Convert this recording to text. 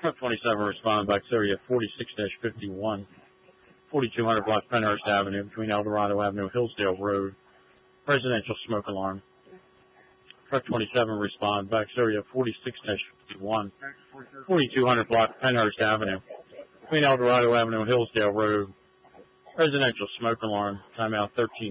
Truck 27 responded back to area 46-51, 4200 block Penhurst Avenue between Eldorado Avenue, Hillsdale Road. Residential smoke alarm. Truck 27 responded back to area 46-51, 4200 block Penhurst Avenue between Eldorado Avenue, Hillsdale Road. Residential smoke alarm. Timeout 13